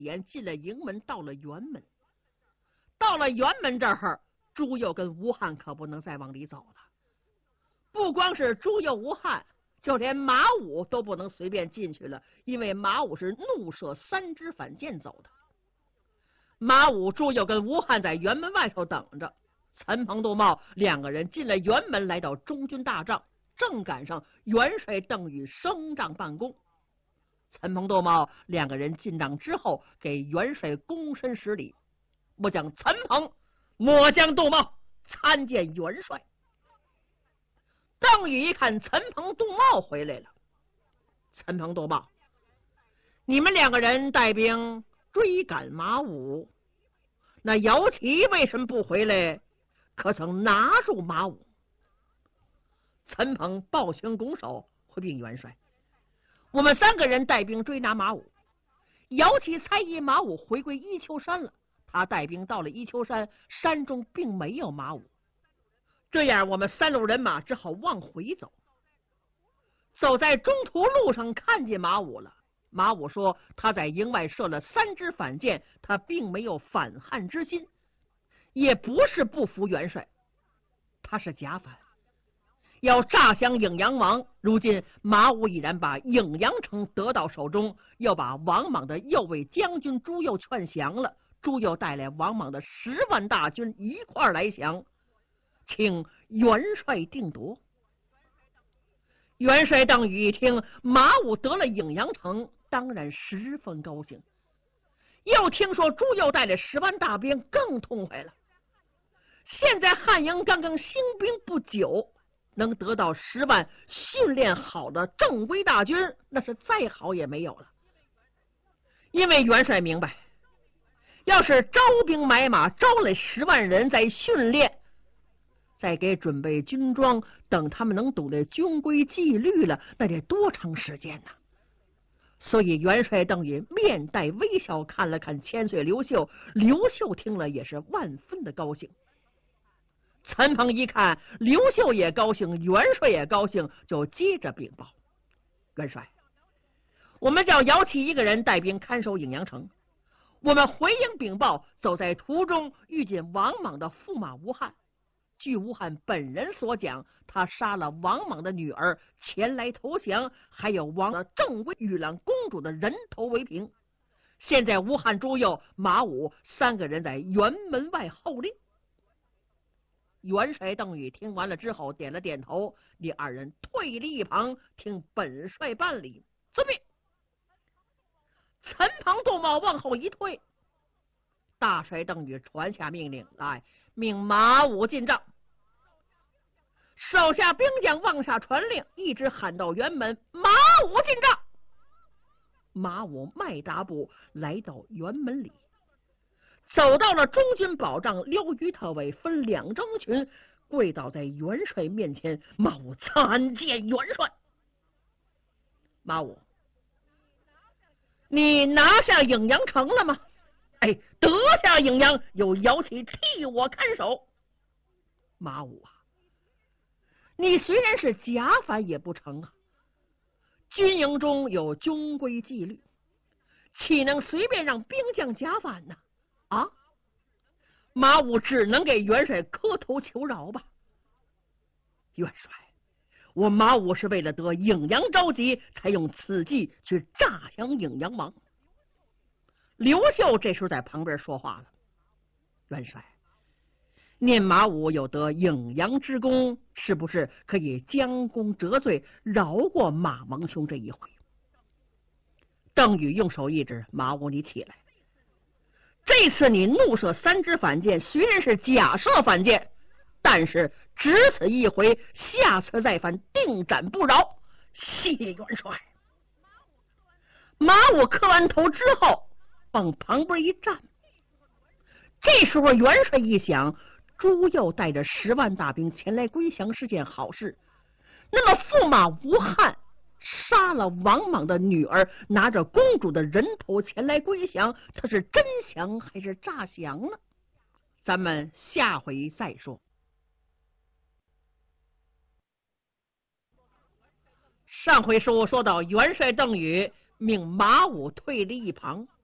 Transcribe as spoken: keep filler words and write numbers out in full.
眼进了营门，到了辕门。到了辕门这儿，朱佑跟吴汉可不能再往里走了。不光是朱佑、吴汉，就连马武都不能随便进去了，因为马武是怒射三支反箭走的。马武、朱佑跟吴汉在辕门外头等着。陈鹏、杜茂两个人进了辕门，来到中军大帐，正赶上元帅邓禹升帐办公。陈鹏、杜茂两个人进帐之后，给元帅躬身施礼。末将陈鹏，末将杜茂参见元帅。邓禹一看陈鹏、杜茂回来了，陈鹏、杜茂，你们两个人带兵追赶马武，那姚琦为什么不回来？可曾拿住马武？陈鹏抱拳拱手回禀元帅，我们三个人带兵追拿马武，姚琦猜疑马武回归伊丘山了，他带兵到了伊丘山，山中并没有马武，这样我们三路人马只好往回走。走在中途路上看见马武了，马武说他在营外射了三支反箭，他并没有反汉之心，也不是不服元帅，他是假反，要诈降颍阳王。如今马武已然把颍阳城得到手中，要把王莽的右卫将军朱佑劝降了。朱佑带来王莽的十万大军一块儿来降，请元帅定夺。元帅邓禹一听马武得了颍阳城，当然十分高兴。又听说朱佑带了十万大兵，更痛快了。现在汉营刚刚兴兵不久，能得到十万训练好的正规大军，那是再好也没有了。因为元帅明白，要是招兵买马，招来十万人再训练，再给准备军装，等他们能懂得军规纪律了，那得多长时间呢？所以元帅邓禹面带微笑看了看千岁刘秀，刘秀听了也是万分的高兴。陈鹏一看刘秀也高兴，元帅也高兴，就接着禀报元帅，我们叫姚琦一个人带兵看守颍阳城，我们回营禀报，走在途中遇见王莽的驸马吴汉。据吴汉本人所讲，他杀了王莽的女儿前来投降，还有王的正规玉兰公主的人头为凭。现在吴汉、朱佑、马武三个人在辕门外候令。元帅邓禹听完了之后点了点头，你二人退离一旁，听本帅办理。遵命。陈鹏、杜茂往后一退，大帅邓禹传下命令来，命马武进帐。手下兵将往下传令，一直喊到辕门，马武进帐。马武迈大步来到辕门里，走到了中军保障，刘于特委分两征群，跪倒在元帅面前，马武参见元帅。马武，你拿下颍阳城了吗？哎，得下颍阳，有姚琦替我看守。马武啊，你虽然是假反也不成啊，军营中有军规纪律，岂能随便让兵将假反呢？啊！马武只能给元帅磕头求饶吧。元帅，我马武是为了得颍阳着急，才用此计去诈降颍阳王。刘秀这时候在旁边说话了，元帅，念马武有得颍阳之功，是不是可以将功折罪，饶过马王兄这一回？邓禹用手一指，马武，你起来。这次你怒射三支反箭，虽然是假射反箭，但是只此一回，下次再犯定斩不饶。谢元帅。马武磕完头之后往旁边一站。这时候元帅一想，朱佑带着十万大兵前来归降是件好事，那么驸马吴汉杀了王莽的女儿，拿着公主的人头前来归降，他是真降还是诈降呢？咱们下回再说。上回书说到元帅邓禹命马武退离一旁，